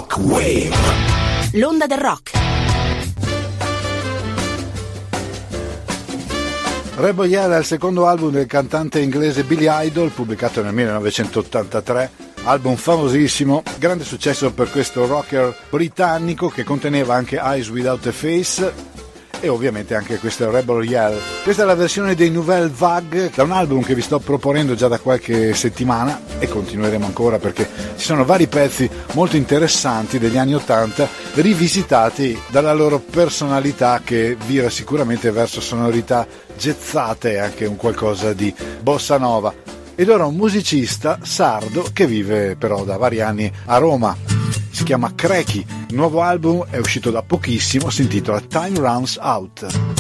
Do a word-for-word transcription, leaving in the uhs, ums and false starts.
Rock Wave. L'onda del rock. Rebel Yell è il secondo album del cantante inglese Billy Idol, pubblicato nel millenovecentottantatré, album famosissimo, grande successo per questo rocker britannico che conteneva anche Eyes Without a Face e ovviamente anche questo Rebel Yell. Questa è la versione dei Nouvelle Vague, da un album che vi sto proponendo già da qualche settimana e continueremo ancora perché ci sono vari pezzi molto interessanti degli anni ottanta rivisitati dalla loro personalità che vira sicuramente verso sonorità jazzate e anche un qualcosa di bossa nova. Ed ora un musicista sardo che vive però da vari anni a Roma. Si chiama Creki. Il nuovo album è uscito da pochissimo, si intitola Time Runs Out.